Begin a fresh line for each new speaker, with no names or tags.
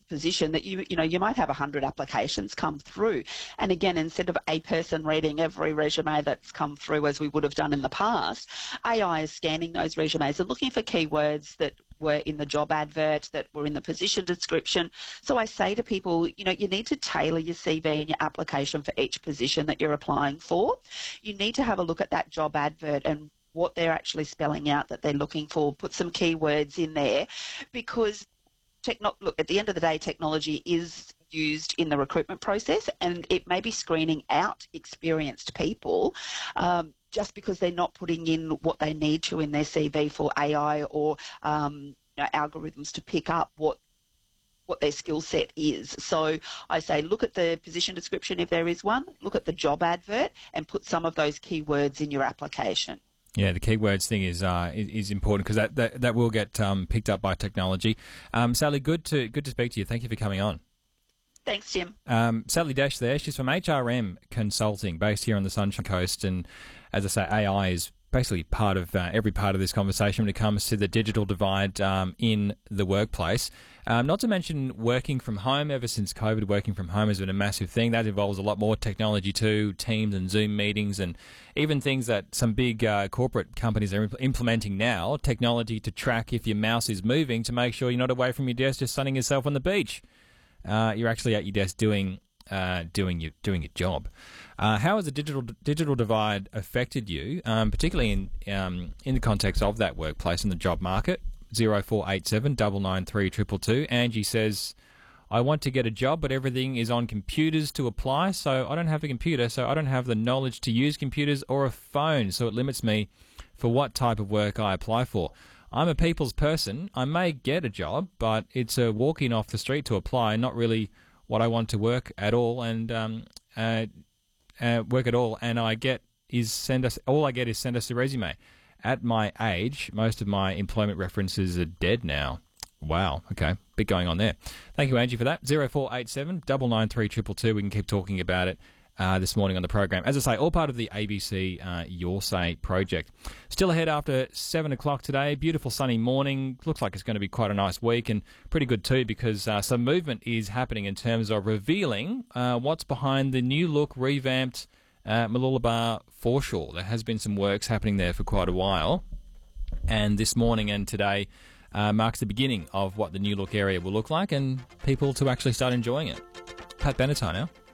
position that you might have 100 applications come through. And again, instead of a person reading every resume that's come through as we would have done in the past, AI is scanning those resumes and looking for keywords that were in the job advert, that were in the position description. So I say to people, you need to tailor your CV and your application for each position that you're applying for. You need to have a look at that job advert and what they're actually spelling out that they're looking for. Put some keywords in there, because look, at the end of the day, technology is used in the recruitment process, and it may be screening out experienced people just because they're not putting in what they need to in their CV for AI or algorithms to pick up what their skill set is. So I say look at the position description if there is one, look at the job advert and put some of those keywords in your application.
Yeah, the keywords thing is important, because that will get picked up by technology. Sally, good to speak to you. Thank you for coming on.
Thanks, Jim.
Sally Dash there. She's from HRM Consulting, based here on the Sunshine Coast. And as I say, AI is basically part of every part of this conversation when it comes to the digital divide in the workplace. Not to mention working from home. Ever since COVID, working from home has been a massive thing. That involves a lot more technology too, Teams and Zoom meetings, and even things that some big corporate companies are implementing now, technology to track if your mouse is moving to make sure you're not away from your desk just sunning yourself on the beach. You're actually at your desk doing your job. How has the digital divide affected you, particularly in the context of that workplace and the job market? 0487 993 222. Angie says, I want to get a job, but everything is on computers to apply, so I don't have a computer, so I don't have the knowledge to use computers or a phone, so it limits me for what type of work I apply for. I'm a people's person. I may get a job, but it's a walk-in off the street to apply, not really what I want to work at all, and work at all. And all I get is send us a resume. At my age, most of my employment references are dead now. Wow. Okay. Bit going on there. Thank you, Angie, for that. 0487 993 222. We can keep talking about it this morning on the program. As I say, all part of the ABC Your Say project. Still ahead after 7 o'clock today. Beautiful sunny morning. Looks like it's going to be quite a nice week, and pretty good too, because some movement is happening in terms of revealing what's behind the new look, revamped Mooloolaba foreshore. There has been some works happening there for quite a while, and this morning and today marks the beginning of what the new look area will look like, and people to actually start enjoying it. Pat Benatar now.